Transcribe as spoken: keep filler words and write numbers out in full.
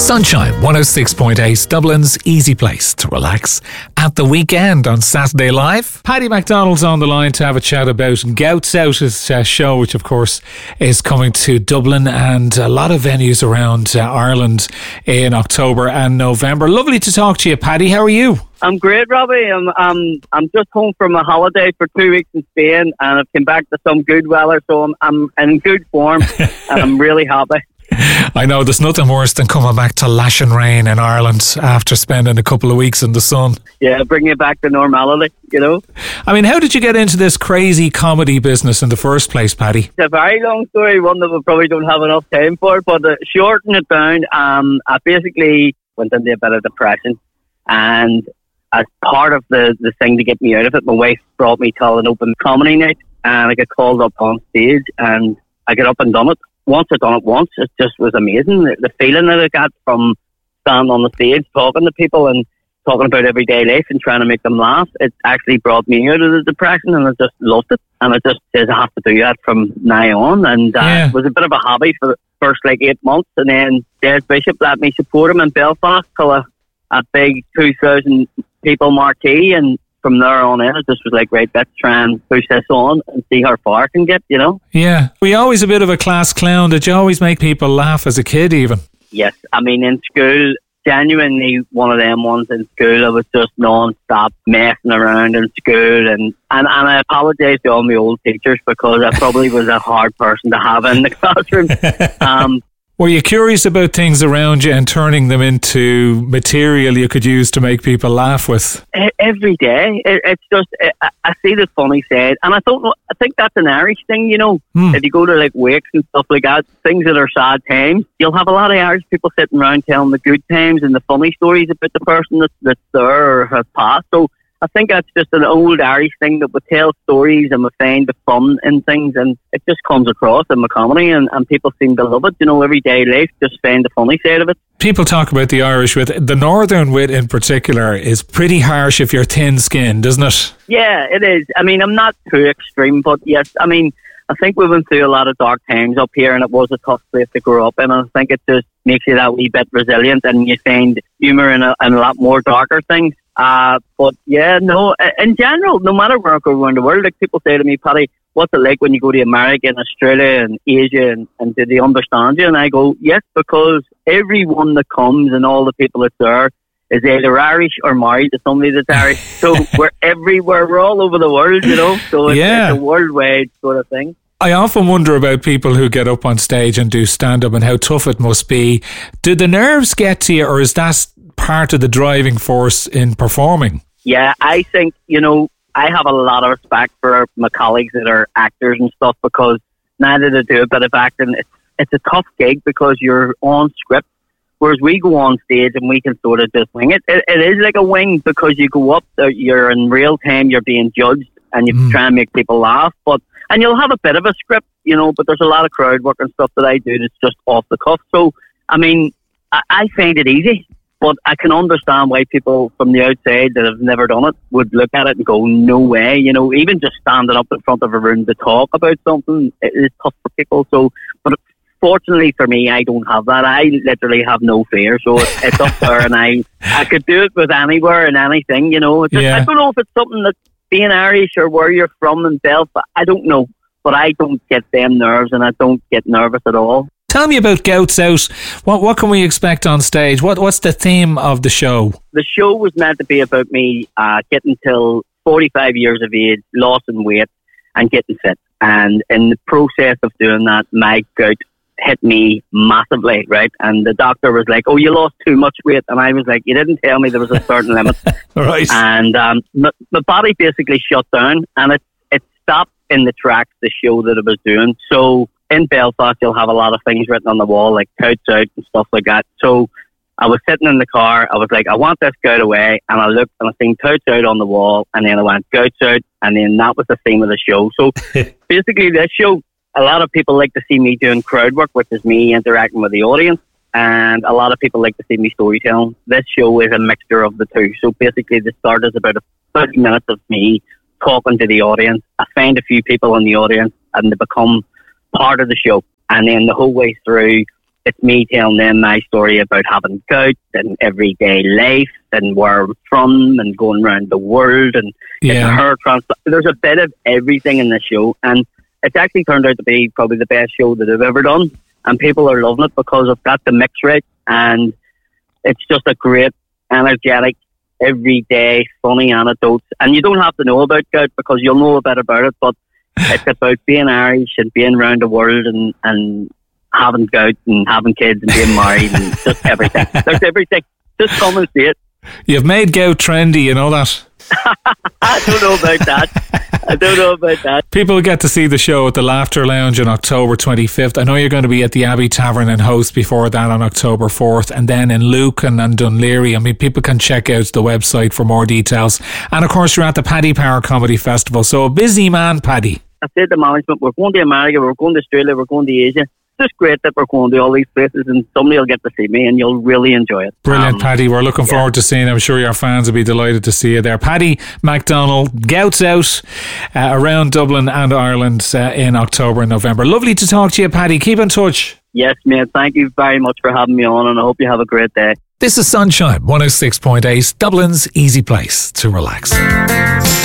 Sunshine one oh six point eight, Dublin's easy place to relax at the weekend on Saturday Live. Paddy McDonald's on the line to have a chat about Gouts Out, his uh, show, which of course is coming to Dublin and a lot of venues around uh, Ireland in October and November. Lovely to talk to you, Paddy. How are you? I'm great, Robbie. I'm I'm I'm just home from a holiday for two weeks in Spain, and I've come back to some good weather, so I'm I'm in good form, and I'm really happy. I know there's nothing worse than coming back to lashing rain in Ireland after spending a couple of weeks in the sun. Yeah, bring it back to normality, you know. I mean, how did you get into this crazy comedy business in the first place, Paddy? It's a very long story, one that we probably don't have enough time for, but to shorten it down, um, I basically went into a bit of depression, and as part of the, the thing to get me out of it, my wife brought me to an open comedy night, and I got called up on stage, and I got up and done it. Once I'd done it once, it just was amazing. The, the feeling that I got from standing on the stage, talking to people and talking about everyday life and trying to make them laugh, it actually brought me out of the depression, and I just loved it. And I just said I have to do that from now on. And uh, yeah. It was a bit of a hobby for the first like eight months. And then Des Bishop let me support him in Belfast till a, a big two thousand people marquee, and from there on in, it just was like, right, let's try and push this on and see how far I can get, you know? Yeah. Were you always a bit of a class clown? Did you always make people laugh as a kid even? Yes. I mean, in school, genuinely one of them ones in school, I was just non-stop messing around in school. And, and, and I apologise to all my old teachers because I probably was a hard person to have in the classroom. Um, Were you curious about things around you and turning them into material you could use to make people laugh with? Every day. It, it's just, I, I see the funny side, and I don't know, I think that's an Irish thing, you know. Hmm. If you go to like wakes and stuff like that, things that are sad times, you'll have a lot of Irish people sitting around telling the good times and the funny stories about the person that's, that's there or has passed. So I think that's just an old Irish thing that we tell stories and we find the fun in things, and it just comes across in my comedy, and, and people seem to love it. You know, everyday life, just find the funny side of it. People talk about the Irish wit. The Northern wit in particular is pretty harsh if you're thin-skinned, isn't it? Yeah, it is. I mean, I'm not too extreme, but yes, I mean, I think we went through a lot of dark times up here, and it was a tough place to grow up in, and I think it just makes you that wee bit resilient, and you find humour in a, in a lot more darker things. Uh, but yeah, no, in general, no matter where I go around the world, like people say to me, Paddy, what's it like when you go to America and Australia and Asia, and, and do they understand you? And I go, yes, because everyone that comes and all the people that's there is either Irish or married to somebody that's Irish. So we're everywhere, we're all over the world, you know, so it's, yeah. it's a worldwide sort of thing. I often wonder about people who get up on stage and do stand-up and how tough it must be. Do the nerves get to you, or is that part of the driving force in performing? Yeah, I think, you know, I have a lot of respect for my colleagues that are actors and stuff, because now that I do a bit of acting, it's, it's a tough gig because you're on script, whereas we go on stage and we can sort of just wing it. It, it is like a wing because you go up there, you're in real time, you're being judged, and you mm. try and make people laugh, but and you'll have a bit of a script, you know, but there's a lot of crowd work and stuff that I do that's just off the cuff. So, I mean, I, I find it easy, but I can understand why people from the outside that have never done it would look at it and go, no way, you know, even just standing up in front of a room to talk about something, it is tough for people. So, but fortunately for me, I don't have that. I literally have no fear. So it's, it's up there, and I, I could do it with anywhere and anything, you know. It's just, yeah. I don't know if it's something that being Irish or where you're from in Belfast, I don't know, but I don't get them nerves, and I don't get nervous at all. Tell me about Gouts Out. What what can we expect on stage? What What's the theme of the show? The show was meant to be about me uh, getting till forty-five years of age, losing weight and getting fit. And in the process of doing that, my gout hit me massively, right? And the doctor was like, oh, you lost too much weight. And I was like, you didn't tell me there was a certain limit. Right. And um, my, my body basically shut down, and it, it stopped in the tracks, the show that I was doing. So in Belfast, you'll have a lot of things written on the wall, like Gouts Out and stuff like that. So I was sitting in the car, I was like, I want this gout away. And I looked and I seen Gouts Out on the wall, and then I went Gouts Out, and then that was the theme of the show. So basically this show, a lot of people like to see me doing crowd work, which is me interacting with the audience, and a lot of people like to see me storytelling. This show is a mixture of the two. So basically the start is about thirty minutes of me talking to the audience. I find a few people in the audience and they become part of the show. And then the whole way through, it's me telling them my story about having gout and everyday life and where I'm from and going around the world and Yeah. getting a hair transplant. There's a bit of everything in the show, and it's actually turned out to be probably the best show that I've ever done, and people are loving it because I've got the mix right, and it's just a great, energetic, everyday, funny anecdotes. And you don't have to know about gout because you'll know a bit about it, but it's about being Irish and being around the world and, and having gout and having kids and being married and just everything. There's everything. Just come and see it. You've made gout trendy, you know that? I don't know about that. I don't know about that. People get to see the show at the Laughter Lounge on October twenty-fifth. I know you're going to be at the Abbey Tavern and host before that on October fourth, and then in Lucan and Dunleary. I mean, people can check out the website for more details. And of course, you're at the Paddy Power Comedy Festival. So a busy man, Paddy. I said to management, we're going to America, we're going to Australia, we're going to Asia. It's just great that we're going to all these places and somebody will get to see me and you'll really enjoy it. Brilliant, um, Paddy. We're looking yeah. forward to seeing you. I'm sure your fans will be delighted to see you there. Paddy McDonald, Gouts Out uh, around Dublin and Ireland uh, in October and November. Lovely to talk to you, Paddy. Keep in touch. Yes, mate. Thank you very much for having me on and I hope you have a great day. This is Sunshine one oh six point eight, Dublin's easy place to relax.